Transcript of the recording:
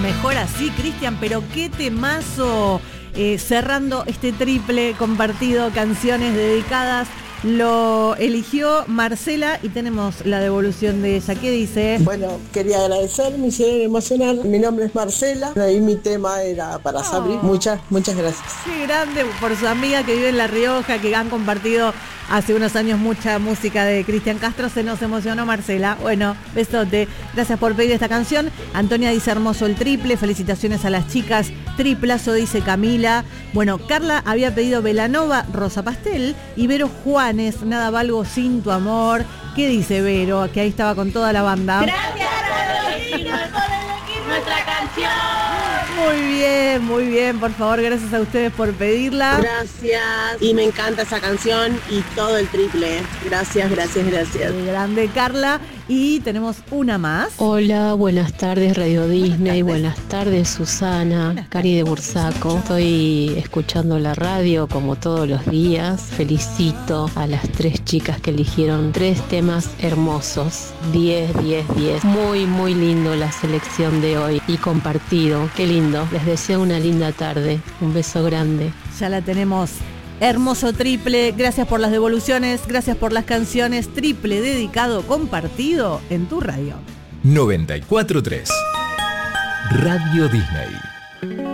mejor así, Cristian, pero qué temazo. Cerrando este triple compartido, canciones dedicadas. Lo eligió Marcela y tenemos la devolución de ella. ¿Qué dice? Bueno, quería agradecer, me hicieron emocionar. Mi nombre es Marcela, y mi tema era para Sabri. Muchas gracias. Qué grande por su amiga que vive en La Rioja, que han compartido hace unos años mucha música de Cristian Castro. Se nos emocionó Marcela. Bueno, besote. Gracias por pedir esta canción. Antonia dice hermoso el triple. Felicitaciones a las chicas. Triplazo, dice Camila. Bueno, Carla había pedido Belanova, Rosa Pastel. Y Vero Juanes, Nada valgo sin tu amor. ¿Qué dice Vero? Que ahí estaba con toda la banda. Gracias por elegir nuestra canción. Muy bien, por favor, gracias a ustedes por pedirla. Gracias, y me encanta esa canción y todo el triple. Gracias. Qué grande, Carla. Y tenemos una más. Hola, buenas tardes Radio Disney, buenas tardes Susana, Cari de Bursaco. Estoy escuchando la radio como todos los días. Felicito a las 3 chicas que eligieron 3 temas hermosos. 10. Muy lindo la selección de hoy y compartido. Qué lindo. Les deseo una linda tarde. Un beso grande. Ya la tenemos. Hermoso triple, gracias por las devoluciones, gracias por las canciones, triple dedicado, compartido en tu radio. 94.3 Radio Disney.